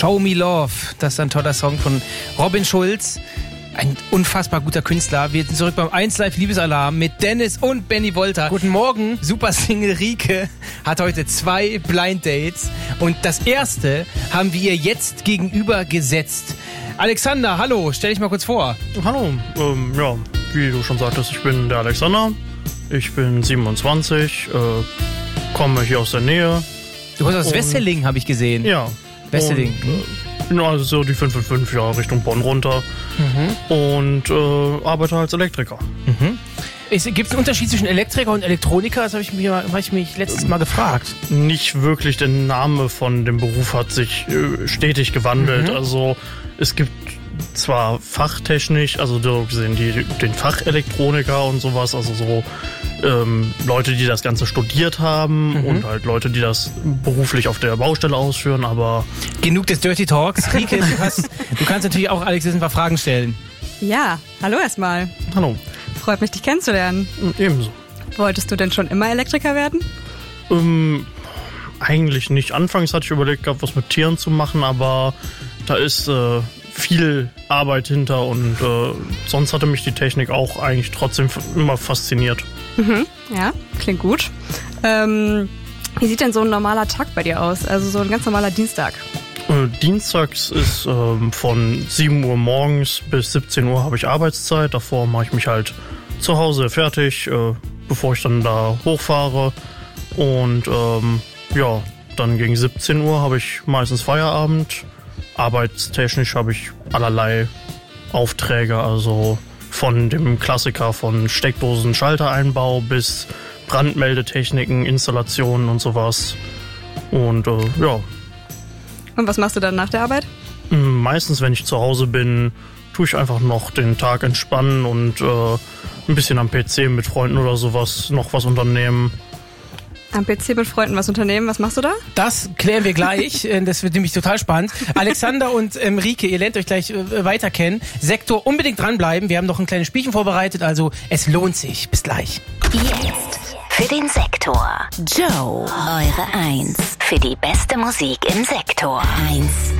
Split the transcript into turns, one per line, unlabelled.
Show Me Love, das ist ein toller Song von Robin Schulz. Ein unfassbar guter Künstler. Wir sind zurück beim 1Live Liebesalarm mit Dennis und Benny Wolter. Guten Morgen. Super Single Rike hat heute 2 Blind Dates. Und das erste haben wir ihr jetzt gegenüber gesetzt. Alexander, hallo, stell dich mal kurz vor.
Hallo, ja, wie du schon sagtest, ich bin der Alexander. Ich bin 27, komme hier aus der Nähe.
Du kommst aus Wesseling, habe ich gesehen.
Ja.
Wesseling.
Also so die 555, ja, Richtung Bonn runter. Und arbeite als Elektriker.
Gibt es einen Unterschied zwischen Elektriker und Elektroniker? Das habe ich mich letztes Mal gefragt.
Nicht wirklich, der Name von dem Beruf hat sich stetig gewandelt. Also es gibt zwar fachtechnisch, also so gesehen den Fachelektroniker und sowas, also so Leute, die das Ganze studiert haben und halt Leute, die das beruflich auf der Baustelle ausführen, aber...
Genug des Dirty Talks. Rike, du kannst natürlich auch Alex ein paar Fragen stellen.
Ja, hallo erstmal.
Hallo.
Freut mich, dich kennenzulernen.
Ebenso.
Wolltest du denn schon immer Elektriker werden?
Eigentlich nicht. Anfangs hatte ich überlegt gehabt, was mit Tieren zu machen, aber da ist viel Arbeit hinter und sonst hatte mich die Technik auch eigentlich trotzdem immer fasziniert.
Ja, klingt gut. Wie sieht denn so ein normaler Tag bei dir aus? Also so ein ganz normaler Dienstag?
Dienstags ist von 7 Uhr morgens bis 17 Uhr habe ich Arbeitszeit. Davor mache ich mich halt zu Hause fertig, bevor ich dann da hochfahre. Und ja, dann gegen 17 Uhr habe ich meistens Feierabend. Arbeitstechnisch habe ich allerlei Aufträge, also von dem Klassiker von Steckdosen, Schaltereinbau bis Brandmeldetechniken, Installationen und sowas. Und ja.
Und was machst du dann nach der Arbeit?
Meistens, wenn ich zu Hause bin, tue ich einfach noch den Tag entspannen und ein bisschen am PC mit Freunden oder sowas noch was unternehmen.
Am PC mit Freunden was unternehmen, was machst du da?
Das klären wir gleich, das wird nämlich total spannend. Alexander und Rike, ihr lernt euch gleich weiter kennen. Sektor, unbedingt dranbleiben, wir haben noch ein kleines Spielchen vorbereitet, also es lohnt sich. Bis gleich.
Jetzt für den Sektor Joe, eure 1 für die beste Musik im Sektor 1.